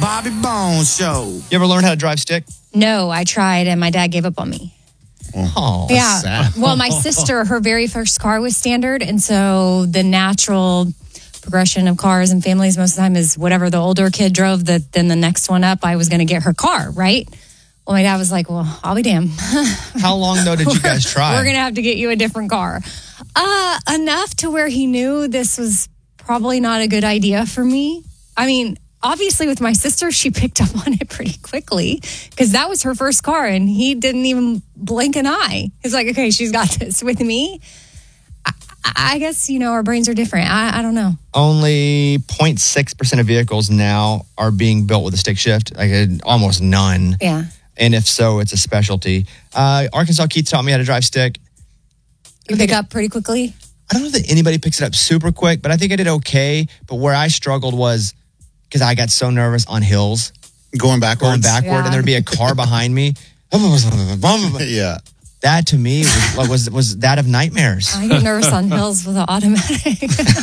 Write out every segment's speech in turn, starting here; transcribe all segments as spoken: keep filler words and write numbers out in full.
Bobby Bones Show. You ever learn how to drive stick? No, I tried, and my dad gave up on me. Oh, that's yeah. sad. Well, my sister, her very first car was standard, and so the natural progression of cars and families most of the time is whatever the older kid drove, the, then the next one up, I was going to get her car, right? Well, my dad was like, well, I'll be damned. How long, though, did you guys try? We're going to have to get you a different car. Uh, enough to where he knew this was probably not a good idea for me. I mean, obviously with my sister, she picked up on it pretty quickly because that was her first car and he didn't even blink an eye. He's like, okay, she's got this. With me, I, I guess, you know, our brains are different. I, I don't know. Only zero point six percent of vehicles now are being built with a stick shift, like uh, almost none. Yeah. And if so, it's a specialty. Uh, Arkansas Keith taught me how to drive stick. You pick up pretty quickly? I don't know that anybody picks it up super quick, but I think I did okay. But where I struggled was because I got so nervous on hills. Going backwards? Going backward, Yeah. and there'd be a car behind me. Yeah. That to me was, was was that of nightmares. I get nervous on hills with the automatic.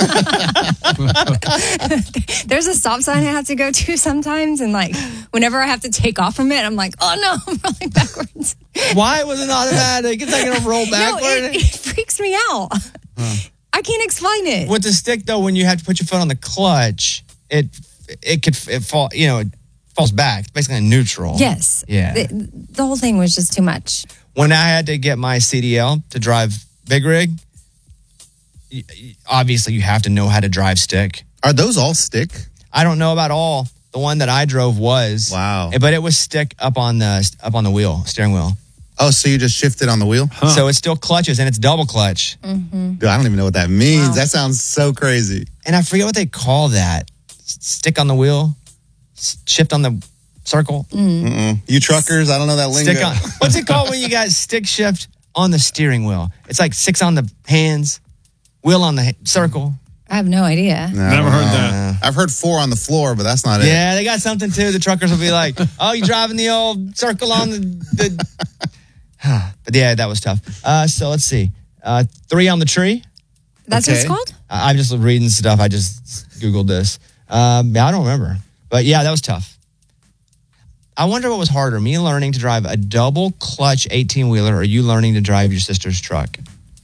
There's a stop sign I have to go to sometimes, and like whenever I have to take off from it, I'm like, oh no, I'm rolling backwards. Why was it automatic? It's not going to roll No, backward. it, it freaks me out. Huh. I can't explain it. With the stick, though, when you have to put your foot on the clutch, it it could it fall. You know, it falls back. It's basically a neutral. Yes. Yeah. The, the whole thing was just too much. When I had to get my C D L to drive big rig, obviously you have to know how to drive stick. Are those all stick? I don't know about all. The one that I drove was. Wow. But it was stick up on the up on the wheel, steering wheel. Oh, so you just shifted on the wheel? Huh. So it's still clutches and it's double clutch. Mm-hmm. Dude, I don't even know what that means. Wow. That sounds so crazy. And I forget what they call that. Stick on the wheel, shift on the circle. Mm-mm. You truckers, I don't know that lingo. Stick on. What's it called when you guys stick shift on the steering wheel? It's like six on the hands, wheel on the ha- circle. I have no idea. No, Never heard no. that. I've heard four on the floor, but that's not it. Yeah, they got something too. The truckers will be like, "Oh, you driving the old circle on the." the... But yeah, that was tough. Uh, so let's see. Uh, three on the tree. That's Okay. what it's called? I- I'm just reading stuff. I just Googled this. Um, yeah, I don't remember. But yeah, that was tough. I wonder what was harder, me learning to drive a double clutch eighteen-wheeler or you learning to drive your sister's truck?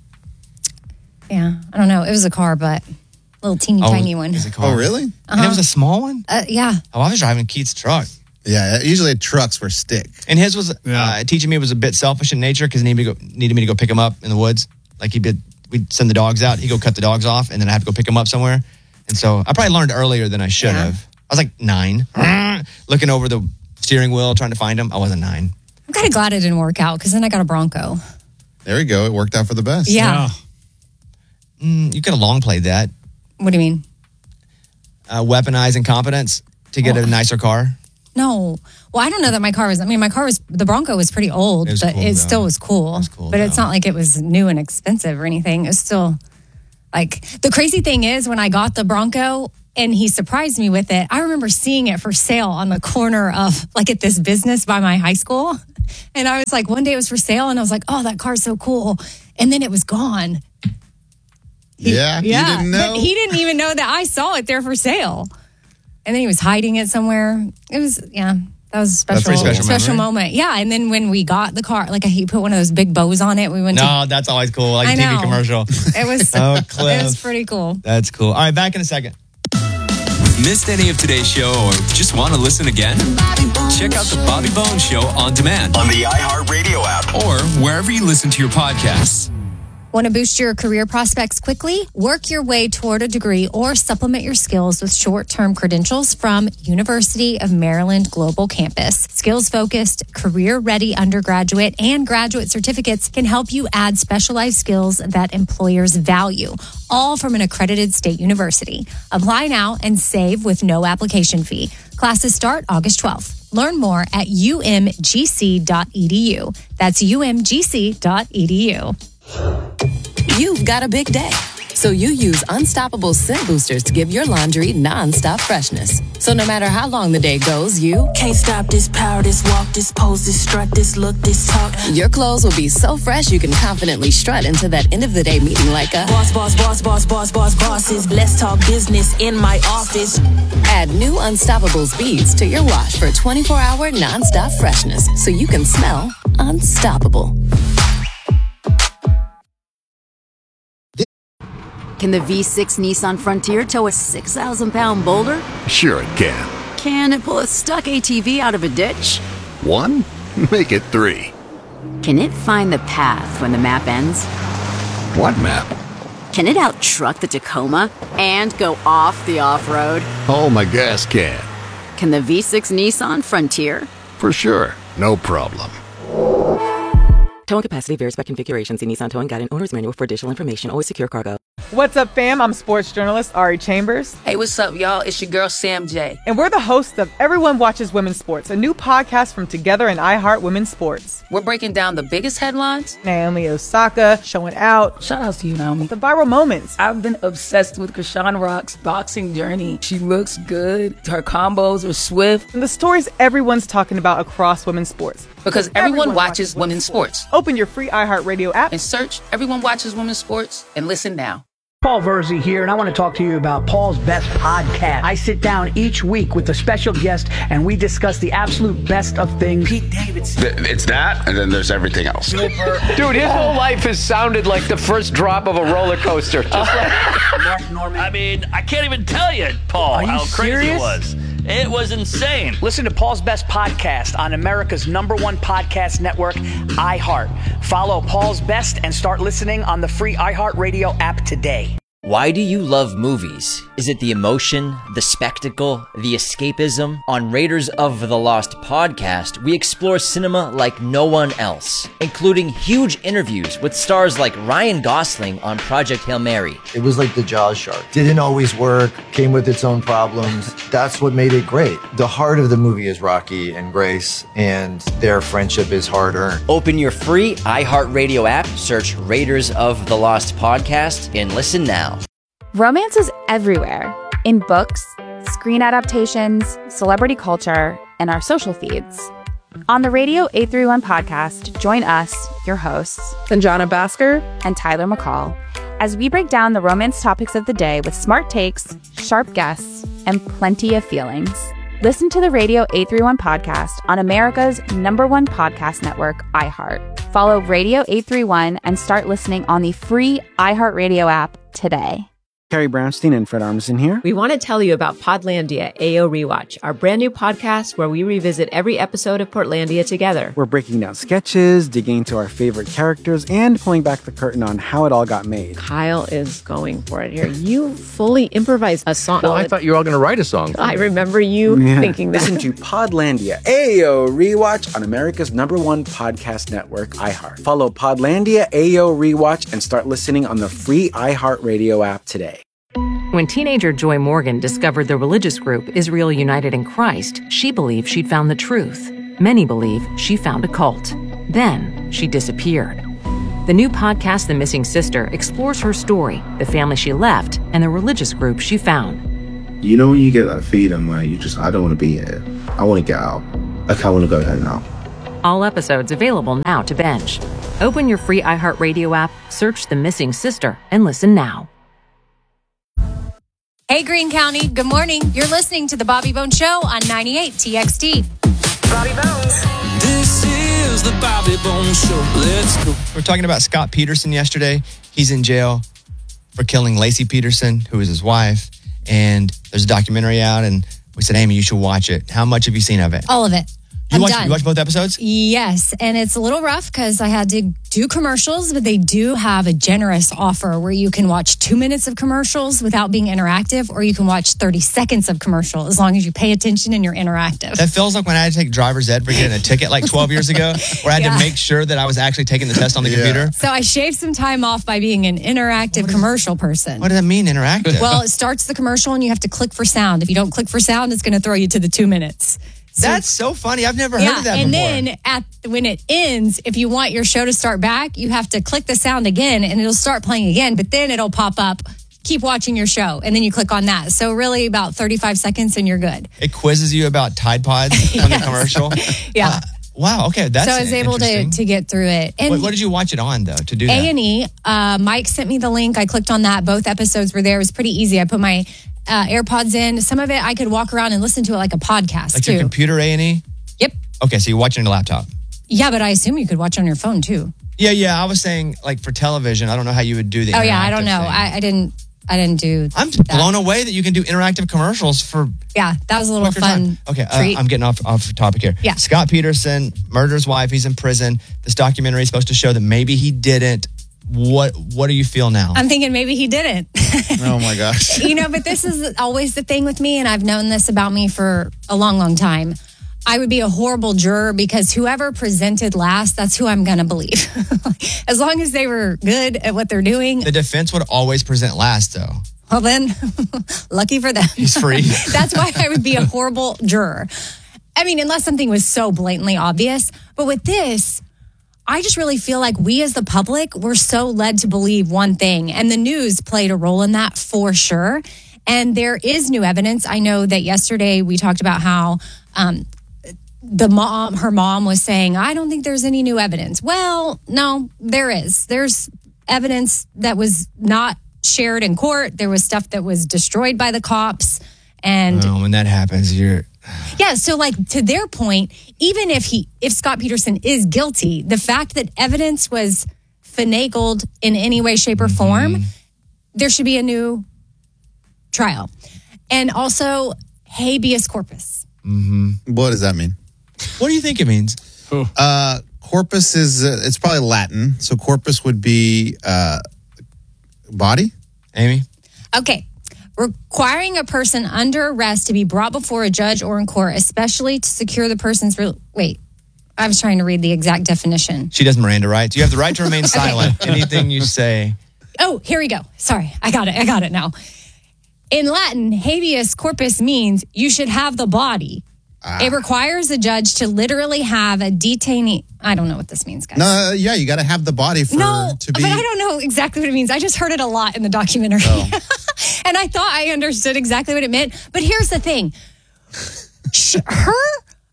Yeah. I don't know. It was a car, but a little teeny Oh, tiny one. is it called? Oh, really? And it was a small one? Uh, yeah. Oh, I was driving Keith's truck. Yeah, usually trucks were stick. And his was, Yeah. uh, teaching me was a bit selfish in nature because he needed me, to go, needed me to go pick him up in the woods. Like he did, we'd send the dogs out, he'd go cut the dogs off, and then I have to go pick him up somewhere. And so I probably learned earlier than I should Yeah. have. I was like nine, looking over the steering wheel, trying to find him. I wasn't nine. I'm kind of glad it didn't work out because then I got a Bronco. There we go. It worked out for the best. Yeah. Mm, you could have long played that. What do you mean? Uh, weaponize incompetence to get Oh. a nicer car. No. Well, I don't know that my car was, I mean, my car was, the Bronco was pretty old, It was but cool, it though. still was cool. It was cool, but it's though. not like it was new and expensive or anything. It was still like, the crazy thing is when I got the Bronco and he surprised me with it, I remember seeing it for sale on the corner of, like at this business by my high school. And I was like, one day it was for sale and I was like, oh, that car's so cool. And then it was gone. He- Yeah, you didn't know? But he didn't even know that I saw it there for sale. And then he was hiding it somewhere. It was, yeah, that was a special, pretty special special memory. moment. Yeah, and then when we got the car, like he put one of those big bows on it. We went No, that's always cool. Like I a T V know. commercial. to, it was, Oh, it Cliff. was pretty cool. That's cool. All right, back in a second. Missed any of today's show or just want to listen again? Check out the Bobby Bones Show on demand On the iHeartRadio app. or wherever you listen to your podcasts. Want to boost your career prospects quickly? Work your way toward a degree or supplement your skills with short-term credentials from University of Maryland Global Campus. Skills-focused, career-ready undergraduate and graduate certificates can help you add specialized skills that employers value, all from an accredited state university. Apply now and save with no application fee. Classes start August twelfth. Learn more at u m g c dot e d u. That's u m g c dot e d u. You've got a big day, So you use Unstoppable scent boosters to give your laundry nonstop freshness. So no matter how long the day goes, you can't stop this power, this walk, this pose, this strut, this look, this talk. Your clothes will be so fresh you can confidently strut into that end of the day meeting like a boss, boss, boss, boss, boss, boss, bosses. Let's talk business in my office. Add new Unstoppables beads to your wash for twenty-four hour nonstop freshness so you can smell unstoppable. Can the V six Nissan Frontier tow a six thousand pound boulder? Sure it can. Can it pull a stuck A T V out of a ditch? One? Make it three. Can it find the path when the map ends? What map? Can it out-truck the Tacoma and go off the off-road? Oh, my gas can. Can the V six Nissan Frontier? For sure. No problem. Towing capacity varies by configuration. See Nissan Towing Guide and Owner's Manual for additional information. Always secure cargo. What's up, fam? I'm sports journalist Ari Chambers. Hey, what's up, y'all? It's your girl, Sam J. And we're the hosts of Everyone Watches Women's Sports, a new podcast from Together and iHeart Women's Sports. We're breaking down the biggest headlines. Naomi Osaka showing out. Shout out to you, Naomi. The viral moments. I've been obsessed with Krishan Rock's boxing journey. She looks good. Her combos are swift. And the stories everyone's talking about across women's sports. Because everyone, everyone watches, watches women's sports. sports. Open your free iHeartRadio app and search Everyone Watches Women's Sports and listen now. Paul Verzi here, and I want to talk to you about Paul's Best Podcast. I sit down each week with a special guest, and we discuss the absolute best of things. Pete Davidson. It's that, and then there's everything else. Dude, his whole life has sounded like the first drop of a roller coaster. Just like Mark Norman. I mean, I can't even tell you, Paul, how crazy serious? it was. It was insane. Listen to Paul's Best Podcast on America's number one podcast network, iHeart. Follow Paul's Best and start listening on the free iHeartRadio app today. Why do you love movies? Is it the emotion, the spectacle, the escapism? On Raiders of the Lost podcast, we explore cinema like no one else, including huge interviews with stars like Ryan Gosling on Project Hail Mary. It was like the Jaws shark. Didn't always work, came with its own problems. That's what made it great. The heart of the movie is Rocky and Grace, and their friendship is hard-earned. Open your free iHeartRadio app, search Raiders of the Lost podcast, and listen now. Romance is everywhere, in books, screen adaptations, celebrity culture, and our social feeds. On the Radio eight thirty-one podcast, join us, your hosts, Sanjana Bhaskar and Tyler McCall, as we break down the romance topics of the day with smart takes, sharp guests, and plenty of feelings. Listen to the Radio eight thirty-one podcast on America's number one podcast network, iHeart. Follow Radio eight thirty-one and start listening on the free iHeartRadio app today. Carrie Brownstein and Fred Armisen here. We want to tell you about Podlandia A O Rewatch, our brand new podcast where we revisit every episode of Portlandia together. We're breaking down sketches, digging into our favorite characters, and pulling back the curtain on how it all got made. Kyle is going for it here. You fully improvised a song. Well, I thought you were all going to write a song. I remember you yeah. thinking that. Listen to Podlandia A O Rewatch on America's number one podcast network, iHeart. Follow Podlandia A O Rewatch and start listening on the free iHeartRadio app today. When teenager Joy Morgan discovered the religious group Israel United in Christ, she believed she'd found the truth. Many believe she found a cult. Then she disappeared. The new podcast, The Missing Sister, explores her story, the family she left, and the religious group she found. You know when you get that feeling where you just, I don't want to be here. I want to get out. Like, I want to go home now. All episodes available now to binge. Open your free iHeartRadio app, search The Missing Sister, and listen now. Hey, Greene County. Good morning. You're listening to The Bobby Bones Show on ninety-eight T X T. Bobby Bones. This is The Bobby Bones Show. Let's go. We're talking about Scott Peterson yesterday. He's in jail for killing Lacey Peterson, who is his wife. And there's a documentary out, and we said, Amy, you should watch it. How much have you seen of it? All of it. You I'm watch, done. You watch both episodes? Yes, and it's a little rough because I had to do commercials, but they do have a generous offer where you can watch two minutes of commercials without being interactive, or you can watch thirty seconds of commercial as long as you pay attention and you're interactive. That feels like when I had to take driver's ed for getting a ticket like twelve years ago, where I had yeah. to make sure that I was actually taking the test on the yeah. computer. So I shaved some time off by being an interactive is, commercial person. What does that mean, interactive? Well, it starts the commercial and you have to click for sound. If you don't click for sound, it's going to throw you to the two minutes. So, That's so funny. I've never heard yeah, of that and before. then at when it ends, if you want your show to start back, you have to click the sound again and it'll start playing again, but then it'll pop up, keep watching your show, and then you click on that. So really about thirty-five seconds and you're good. It quizzes you about Tide Pods on the commercial. Yeah. Uh, wow. Okay. That's so I was able to, interesting. to get through it. And what, what did you watch it on, though, to do that? A and E, uh, Mike sent me the link. I clicked on that. Both episodes were there. It was pretty easy. I put my uh, AirPods in. Some of it I could walk around and listen to it like a podcast, Like too. your computer A and E? Yep. Okay, so you're watching on your laptop. Yeah, but I assume you could watch on your phone, too. Yeah, yeah. I was saying, like, for television, I don't know how you would do the Oh, yeah. I don't interactive know. thing. I, I didn't I didn't do I'm that. blown away that you can do interactive commercials for Yeah, that was a little quicker fun time. Okay, uh, treat. I'm getting off off topic here. Yeah. Scott Peterson murdered his wife. He's in prison. This documentary is supposed to show that maybe he didn't. What What do you feel now? I'm thinking maybe he didn't. Oh my gosh. You know, but this is always the thing with me, and I've known this about me for a long, long time. I would be a horrible juror because whoever presented last, that's who I'm going to believe. As long as they were good at what they're doing. The defense would always present last, though. Well, then, lucky for them. He's free. That's why I would be a horrible juror. I mean, unless something was so blatantly obvious. But with this, I just really feel like we as the public, we're so led to believe one thing. And the news played a role in that for sure. And there is new evidence. I know that yesterday we talked about how um, the mom, her mom was saying, I don't think there's any new evidence. Well, no, there is. There's evidence that was not shared in court. There was stuff that was destroyed by the cops. And Oh, when that happens, you're... yeah, so like to their point, even if he, if Scott Peterson is guilty, the fact that evidence was finagled in any way, shape, or form, mm-hmm. there should be a new trial. And also habeas corpus. Mm-hmm. What does that mean? What do you think it means? Uh, corpus is, uh, it's probably Latin. So corpus would be uh, body. Amy? Okay. Requiring a person under arrest to be brought before a judge or in court, especially to secure the person's... Re- Wait, I was trying to read the exact definition. She does Miranda rights. You have the right to remain silent. Anything you say... Oh, here we go. Sorry, I got it. I got it now. In Latin, habeas corpus means you should have the body. Ah. It requires a judge to literally have a detainee. I don't know what this means, guys. No, uh, yeah, you got to have the body for no, to be. But I don't know exactly what it means. I just heard it a lot in the documentary. Oh. And I thought I understood exactly what it meant. But here's the thing. She, her,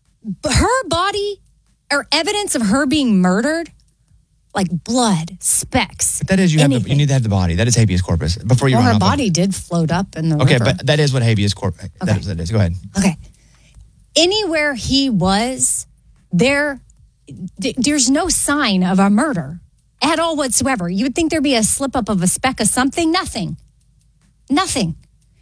her body or evidence of her being murdered, like blood, specks. But that is, you have the, you need to have the body. That is habeas corpus. Before you well, run her off body of. did float up in the okay, river. but that is what habeas corpus. Okay. That is, that is. Go ahead. Okay. Anywhere he was, there, th- there's no sign of a murder at all whatsoever. You would think there'd be a slip up of a speck of something. Nothing. Nothing.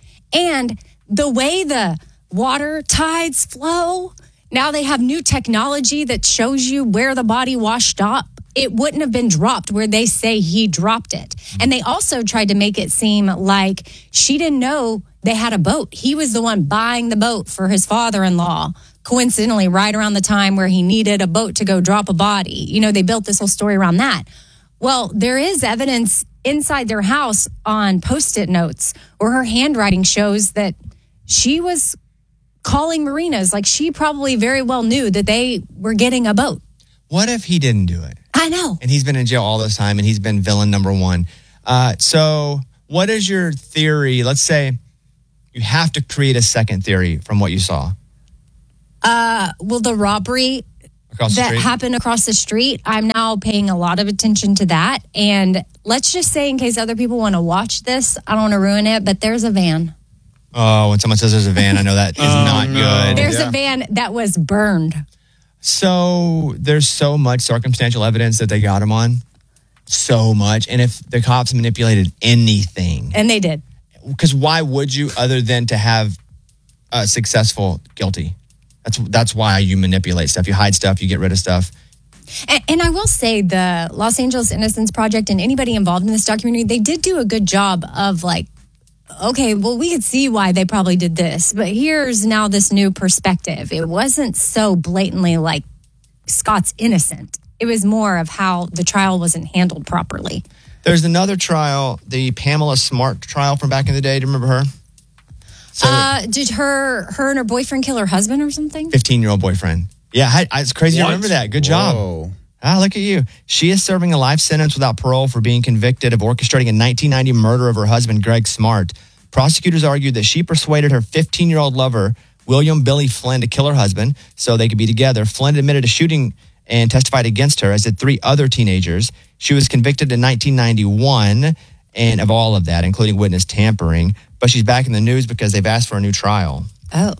And the way the water tides flow, now they have new technology that shows you where the body washed up. It wouldn't have been dropped where they say he dropped it. And they also tried to make it seem like she didn't know they had a boat. He was the one buying the boat for his father-in-law, coincidentally, right around the time where he needed a boat to go drop a body. You know, they built this whole story around that. Well, there is evidence inside their house on Post-it notes where her handwriting shows that she was calling marinas. Like she probably very well knew that they were getting a boat. What if he didn't do it? I know. And he's been in jail all this time and he's been villain number one. Uh, so what is your theory? Let's say you have to create a second theory from what you saw. Uh, well, the robbery across the that street? happened across the street, I'm now paying a lot of attention to that. And let's just say, in case other people want to watch this, I don't want to ruin it, but there's a van. Oh, when someone says there's a van, I know that is Oh, not no. good. There's a van that was burned. So there's so much circumstantial evidence that they got him on. So much. And if the cops manipulated anything. And they did. Because why would you other than to have a successful guilty? That's that's why you manipulate stuff. You hide stuff. You get rid of stuff. And, and I will say the Los Angeles Innocence Project and anybody involved in this documentary, they did do a good job of like, okay, well, we could see why they probably did this. But here's now this new perspective. It wasn't so blatantly like Scott's innocent. It was more of how the trial wasn't handled properly. There's another trial, the Pamela Smart trial from back in the day. Do you remember her? Uh, did her her and her boyfriend kill her husband or something? fifteen-year-old boyfriend. Yeah, I, I, it's crazy What? to remember that. Good job. Whoa. Ah, look at you. She is serving a life sentence without parole for being convicted of orchestrating a nineteen ninety murder of her husband, Greg Smart. Prosecutors argued that she persuaded her fifteen-year-old lover, William Billy Flynn, to kill her husband so they could be together. Flynn admitted to shooting and testified against her, as did three other teenagers. She was convicted in nineteen ninety-one and of all of that, including witness tampering. But she's back in the news because they've asked for a new trial. Oh.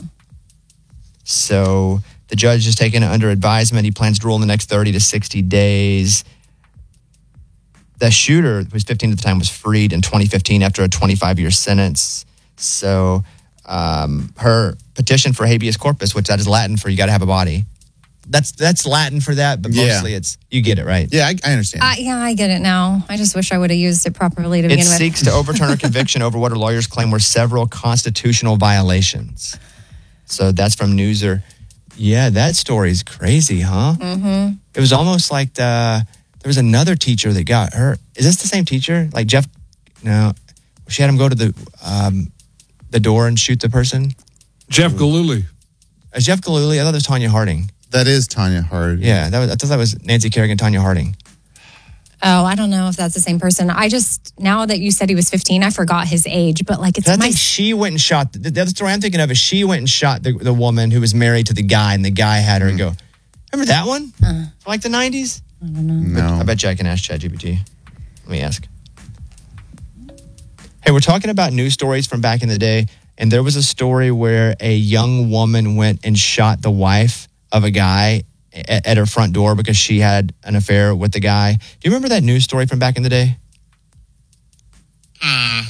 So the judge has taken it under advisement. He plans to rule in the next thirty to sixty days. The shooter, who was fifteen at the time, was freed in twenty fifteen after a twenty-five-year sentence. So um, her petition for habeas corpus, which that is Latin for you got to have a body. That's that's Latin for that, but Yeah. mostly it's, you get it, right? Yeah, I, I understand. Uh, yeah, I get it now. I just wish I would have used it properly to It begin with. seeks to overturn her conviction over what her lawyers claim were several constitutional violations. So that's from Newser. Yeah, that story's crazy, huh? Mm-hmm. It was almost like the, there was another teacher that got her. Is this the same teacher? Like Jeff? No, she had him go to the um, the door and shoot the person. Jeff Gillooly. Is Jeff Gillooly? I thought it was Tanya Harding. That is Tanya Harding. Yeah, that was, I thought that was Nancy Kerrigan, Tanya Harding. Oh, I don't know if that's the same person. I just, now that you said he was fifteen, I forgot his age, but like it's I my... think she went and shot. The, the other story I'm thinking of is she went and shot the, the woman who was married to the guy, and the guy had her and go, remember that one? Uh, From like the nineties? I don't know. No. I bet you I can ask ChatGPT. Let me ask. Hey, we're talking about news stories from back in the day, and there was a story where a young woman went and shot the wife of a guy at, at her front door because she had an affair with the guy. Do you remember that news story from back in the day? Hmm.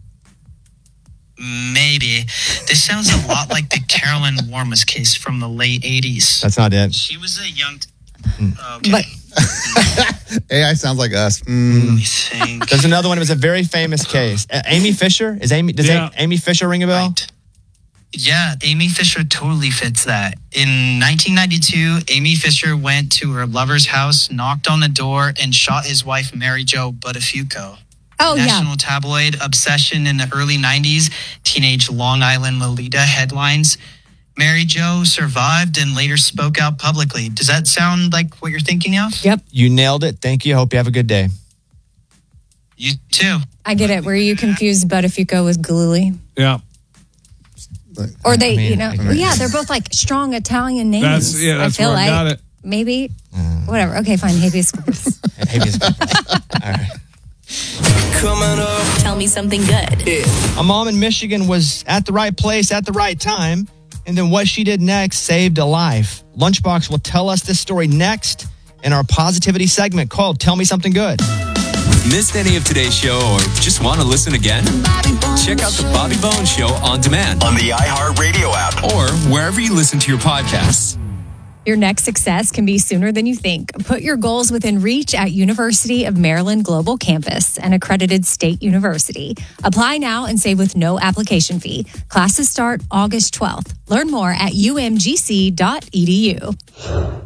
Maybe. This sounds a lot like the Carolyn Warmas case from the late eighties. That's not it. She was a young... Okay. But A I sounds like us. Mm. There's another one. It was a very famous case. Uh, Amy Fisher? Is Amy? Does Yeah. A- Amy Fisher ring a bell? Yeah, Amy Fisher totally fits that. In nineteen ninety-two, Amy Fisher went to her lover's house, knocked on the door, and shot his wife, Mary Jo Buttafuoco. Oh, yeah. National tabloid obsession in the early nineties, teenage Long Island Lolita headlines. Mary Jo survived and later spoke out publicly. Does that sound like what you're thinking of? Yep. You nailed it. Thank you. Hope you have a good day. You too. I get it. Were you confused Buttafuoco with Gillooly? Yeah. Or they, I mean, you know, I well, yeah, they're both like strong Italian names. That's- yeah, that's I feel where I like. got it. Maybe. Whatever. Okay, fine. Habeas corpus. Habeas corpus. All right. Coming up. Tell me something good. A mom in Michigan was at the right place at the right time, and then what she did next saved a life. Lunchbox will tell us this story next in our positivity segment called Tell Me Something Good. Missed any of today's show or just want to listen again? Check out the Bobby Bones Show on demand on the iHeartRadio app or wherever you listen to your podcasts. Your next success can be sooner than you think. Put your goals within reach at University of Maryland Global Campus, an accredited state university. Apply now and save with no application fee. Classes start August twelfth. Learn more at u m g c dot e d u.